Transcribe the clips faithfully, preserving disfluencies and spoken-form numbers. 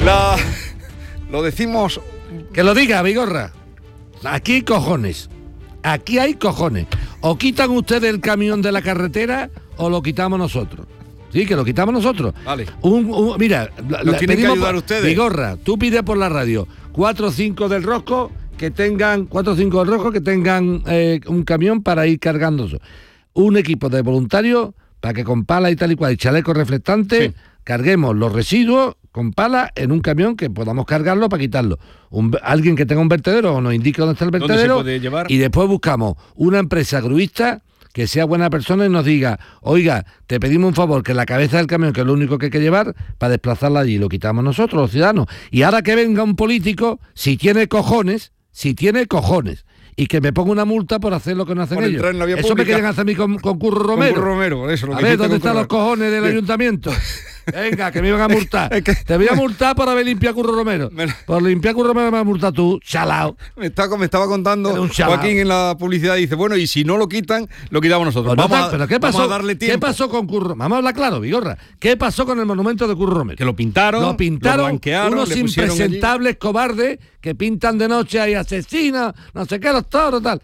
La... Lo decimos... Que lo diga, Vigorra. Aquí hay cojones. Aquí hay cojones. O quitan ustedes el camión de la carretera o lo quitamos nosotros. Sí, que lo quitamos nosotros. Vale. Un, un, mira, nos tienen que ayudar por, ustedes. Vigorra, tú pides por la radio cuatro o cinco del Rosco que tengan, cuatro o cinco del Rosco que tengan eh, un camión para ir cargando eso. Un equipo de voluntarios para que con pala y tal y cual y chaleco reflectante sí. carguemos los residuos con pala en un camión que podamos cargarlo para quitarlo. Un, alguien que tenga un vertedero o nos indique dónde está el vertedero ¿Dónde se puede llevar? Y después buscamos una empresa gruista que sea buena persona y nos diga, oiga, te pedimos un favor, que la cabeza del camión, que es lo único que hay que llevar, para desplazarla allí, lo quitamos nosotros, los ciudadanos. Y ahora que venga un político, si tiene cojones, si tiene cojones, y que me ponga una multa por hacer lo que no hacen por ellos. En la vía eso pública. Me quieren hacer a mí con, con Curro Romero. Con Curro Romero, eso. Lo a que ver, ¿dónde están Curro... los cojones del ayuntamiento? Venga, que me iban a multar. Es que... Te voy a multar por haber limpiado Curro Romero. Me... Por limpiar Curro Romero me vas a multar tú, chalao. Me estaba, me estaba contando Joaquín en la publicidad, dice, bueno, y si no lo quitan, lo quitamos nosotros. Pues vamos, no, a, pero ¿qué pasó? vamos a darle tiempo. ¿Qué pasó con Curro? Vamos a hablar claro, Vigorra. ¿Qué pasó con el monumento de Curro Romero? Que lo pintaron, lo pintaron, lo blanquearon, unos impresentables allí. Cobardes que pintan de noche ahí asesinos, no sé qué, los toros, tal.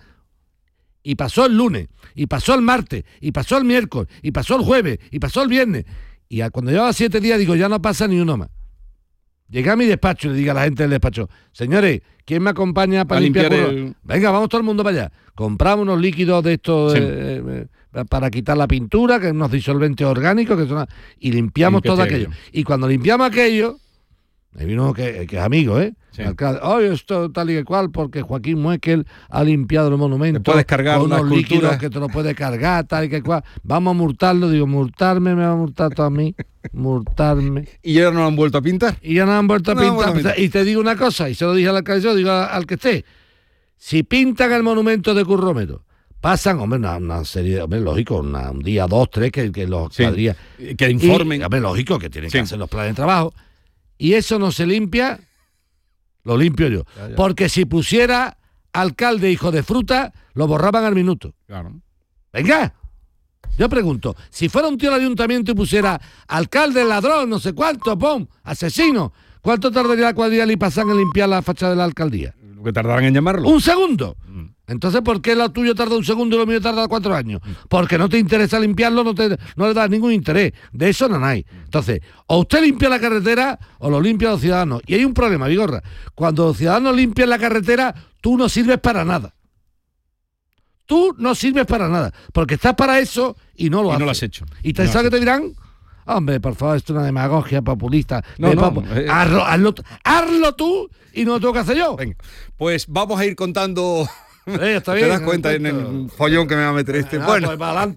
Y pasó el lunes, y pasó el martes, y pasó el miércoles, y pasó el jueves, y pasó el viernes. Y cuando llevaba siete días, digo, ya no pasa ni uno más. Llegué a mi despacho y le digo a la gente del despacho, señores, ¿quién me acompaña para limpiar, limpiar el... Venga, vamos todo el mundo para allá. Compramos unos líquidos de estos sí. eh, eh, para quitar la pintura, que unos disolventes orgánicos, que son, y limpiamos Limpiate todo aquello. aquello. Y cuando limpiamos aquello, ahí vino uno que, que es amigo, ¿eh? Sí. Alcalde, oye, oh, esto tal y cual, porque Joaquín Muekel ha limpiado el monumento. Te puedes cargar con unos líquidos cultura. Que te lo puedes cargar, tal y que cual. Vamos a multarlo, digo, multarme, me va a multar todo a mí, multarme. Y ya no lo han vuelto a pintar. Y ya no han vuelto a no pintar. A pintar. Y te digo una cosa, y se lo dije al alcalde, yo digo al que esté, si pintan el monumento de Curro Romero, pasan, hombre, una, una serie, hombre, lógico, una, un día, dos, tres, que, que los sí. cuadrillas... Que informen. Y, hombre, lógico, que tienen sí. que hacer los planes de trabajo. Y eso no se limpia... Lo limpio yo. Ya, ya. Porque si pusiera alcalde hijo de fruta, lo borraban al minuto. Claro. Venga. Yo pregunto, si fuera un tío del ayuntamiento y pusiera alcalde, ladrón, no sé cuánto, pum, asesino, ¿cuánto tardaría la cuadrilla y pasan en limpiar la fachada de la alcaldía? Lo que tardarán en llamarlo. Un segundo. Mm. Entonces, ¿por qué lo tuyo tarda un segundo y lo mío tarda cuatro años? Porque no te interesa limpiarlo, no, te, no le das ningún interés. De eso no hay. Entonces, o usted limpia la carretera o lo limpian los ciudadanos. Y hay un problema, Vigorra. Cuando los ciudadanos limpian la carretera, tú no sirves para nada. Tú no sirves para nada. Porque estás para eso y no lo y haces. no lo has hecho. ¿Y te no sabes que te dirán? Hombre, por favor, esto es una demagogia populista. No, de no, pop- eh, hazlo, hazlo, hazlo tú y no lo tengo que hacer yo. Venga, pues vamos a ir contando... Eh, está bien, ¿Te das cuenta en el follón que me va a meter este? Ah, bueno, pues para adelante.